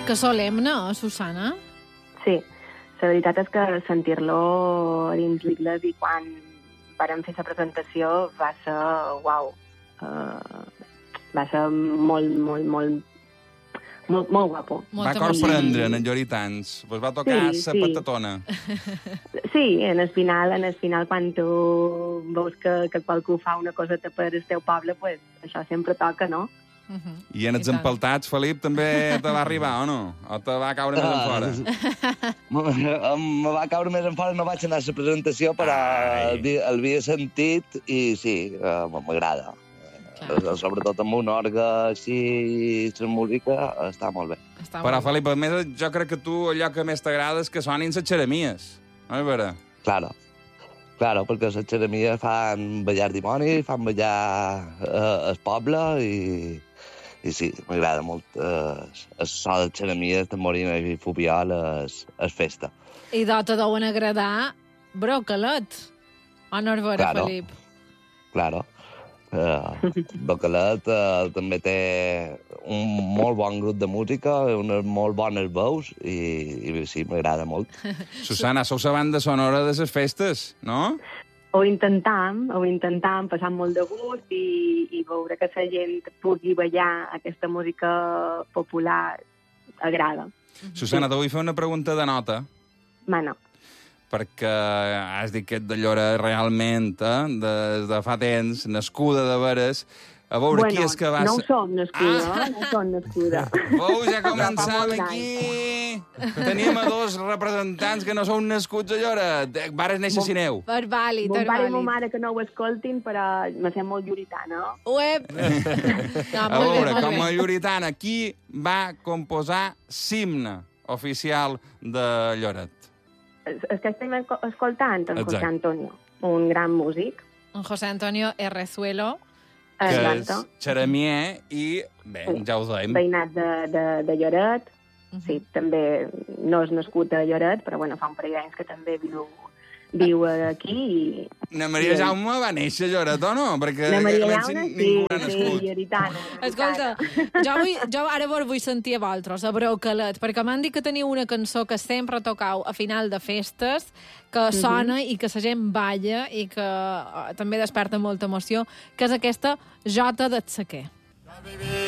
Que solemne, Susana? Sí, la veritat és que sentir-lo dins l'Igles i quan vàrem fer la presentació va ser, uau, va ser molt guapo. Molta Va corprendre en Lloritans. Vos va tocar la patatona. Sí, en el final, quan tu veus que qualcú fa una coseta per el teu poble, pues, això sempre toca, no? I en els empaltats, Felip, també te va arribar, o no? O te va caure més enfora? Me va caure més enfora, no vaig anar a la presentació, però el havia sentit i sí, m'agrada. Sobretot amb un orgue així i la música està molt bé. Però, Felip, a més, jo crec que tu allò que més t'agrada és que sonin les xeremies. No és vera? Claro, perquè les xeremies fan ballar dimonis, fan ballar el poble i sí, m'agrada molt el so de xeremies, tamborina i fubiol, és festa. I te deuen agradar brocalet. O no és vera, Felip? Claro. Brocalet també té un molt bon grup de música, unes molt bones veus i sí, m'agrada molt. Susana, sou la banda sonora de les festes, no? Ho intentam, passant molt de gust i veure que la gent pugui ballar aquesta música popular agrada. Susana, te vull fer una pregunta de nota. Bueno. Perquè has dit que ets de Llora realment, de fa temps, nascuda de veres. A veure, qui és que va... No som nascuda. Veus, ja començam aquí. Teníem a dos representants que no són nascuts a Llora. Vares néixer sin neu. Vàlid. Mon pare i ma mare que no ho escoltin, però me sent molt lloritana. Uep! A veure, com a lloritana, qui va composar l'himne oficial de Lloret? El que estem escoltant, en José Antonio, un gran músic. En José Antonio Errezuelo. Que és xeremier i, bé, ja ho dèiem. Veïnat de Lloret. Sí, també no és nascut a Lloret, però bueno, fa un parell d'anys que també viu aquí. Na Maria Jaume va néixer a Lloret, o no? Perquè Na Maria Jaume, sí, lloritana. Escolta, jo ara vos vull sentir a vosaltres, a Brocalet, perquè m'han dit que teniu una cançó que sempre tocau a final de festes, que sona i que la gent balla i que també desperta molta emoció, que és aquesta Jota del Sequer.